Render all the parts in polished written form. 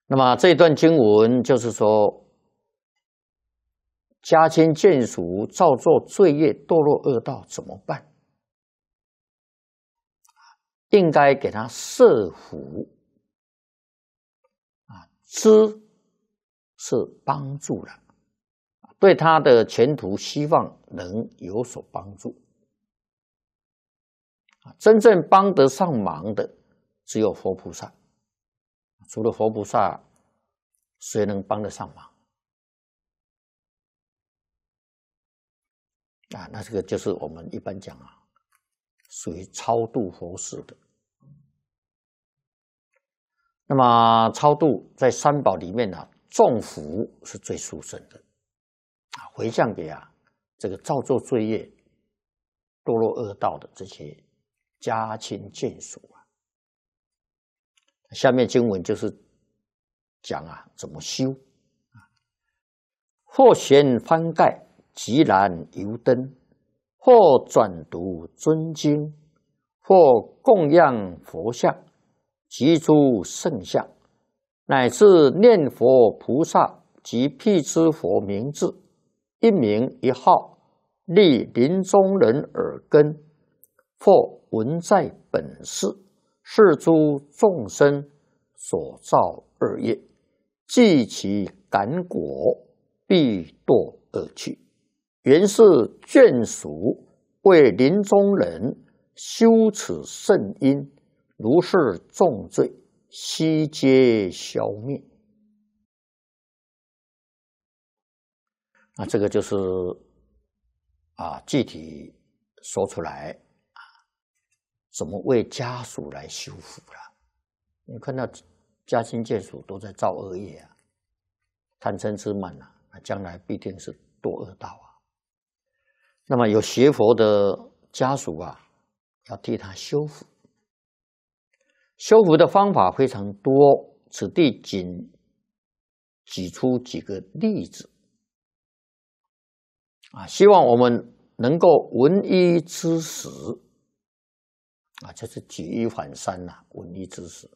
那么这段经文就是说，家亲眷属造作罪业，堕落恶道怎么办？应该给他设福知是帮助了，对他的前途希望能有所帮助。真正帮得上忙的只有佛菩萨，除了佛菩萨，谁能帮得上忙？那这个就是我们一般讲属于超度佛事的。那么超度在三宝里面众福是最殊胜的回向给这个造作罪业、堕落恶道的这些家亲眷属下面经文就是讲怎么修或悬幡盖，即燃油灯，或转读尊经，或供养佛像及诸圣像，乃至念佛菩萨及辟支佛名字，一名一号，立临终人耳根，或闻在本世，是诸众生所造恶业，即其感果，必堕恶趣。原是眷属为临终人修此圣因，如是重罪，悉皆消灭。那这个就是具体说出来怎么为家属来修福了。你看到家亲眷属都在造恶业贪嗔痴慢将来必定是堕恶道那么有学佛的家属要替他修福。修福的方法非常多，此地仅举出几个例子希望我们能够闻一知十就是举一反三闻一知十。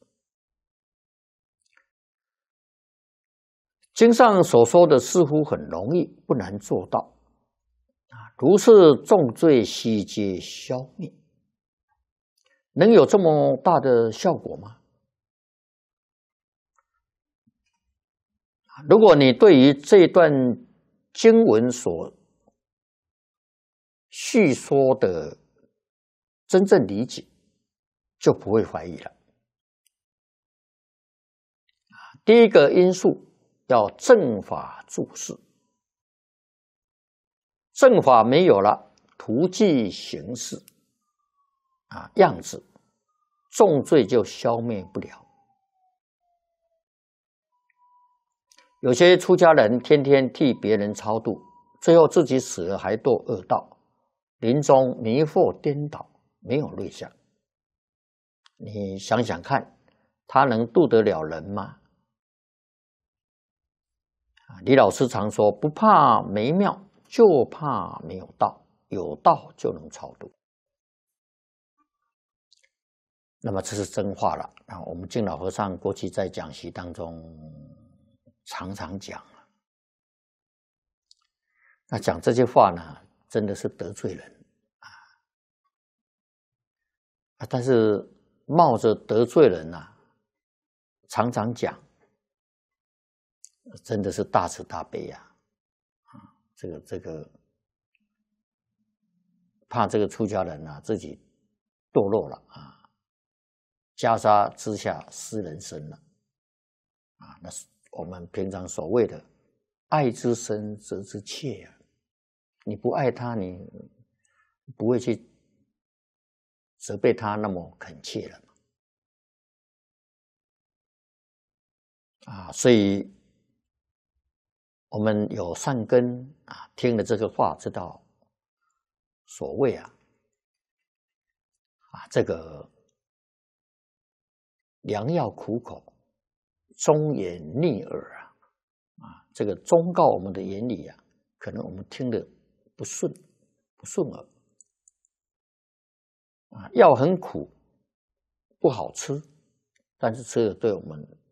经上所说的似乎很容易，不难做到如是重罪，悉皆消灭。能有这么大的效果吗？如果你对于这段经文所叙说的真正理解，就不会怀疑了。第一个因素要正法注释，正法没有了，图具形式样子，重罪就消灭不了。有些出家人天天替别人超度，最后自己死了还堕恶道，临终迷惑颠倒，没有瑞相。你想想看，他能度得了人吗？李老师常说，不怕没庙，就怕没有道，有道就能超度。那么这是真话了我们净老和尚过去在讲习当中常常讲那讲这些话呢，真的是得罪人但是冒着得罪人常常讲，真的是大慈大悲这个怕这个出家人自己堕落了袈裟之下失人身了那是我们平常所谓的爱之深责之切你不爱他，你不会去责备他那么恳切了所以我们有善根听了这个话，知道所谓这个良药苦口，忠言逆耳这个忠告我们的言语可能我们听得不顺耳药很苦，不好吃，但是吃了对我们